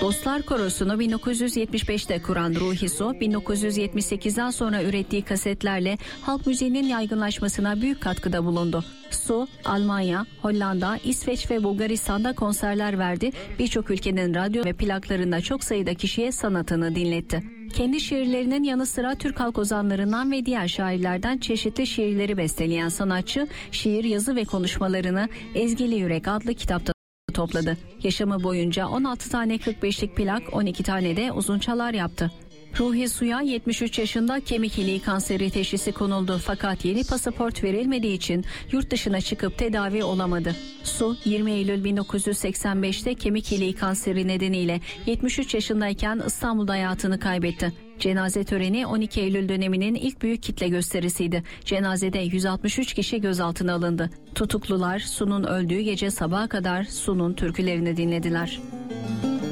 Dostlar Korosu'nu 1975'te kuran Ruhi Su, 1978'den sonra ürettiği kasetlerle halk müziğinin yaygınlaşmasına büyük katkıda bulundu. Su, Almanya, Hollanda, İsveç ve Bulgaristan'da konserler verdi. Birçok ülkenin radyo ve plaklarında çok sayıda kişiye sanatını dinletti. Kendi şiirlerinin yanı sıra Türk halk ozanlarından ve diğer şairlerden çeşitli şiirleri besteleyen sanatçı, şiir, yazı ve konuşmalarını Ezgili Yürek adlı kitapta topladı. Yaşamı boyunca 16 tane 45'lik plak, 12 tane de uzun çalar yaptı. Ruhi Su'ya 73 yaşında kemik iliği kanseri teşhisi konuldu, fakat yeni pasaport verilmediği için yurt dışına çıkıp tedavi olamadı. Su, 20 Eylül 1985'te kemik iliği kanseri nedeniyle 73 yaşındayken İstanbul'da hayatını kaybetti. Cenaze töreni 12 Eylül döneminin ilk büyük kitle gösterisiydi. Cenazede 163 kişi gözaltına alındı. Tutuklular Su'nun öldüğü gece sabaha kadar Su'nun türkülerini dinlediler.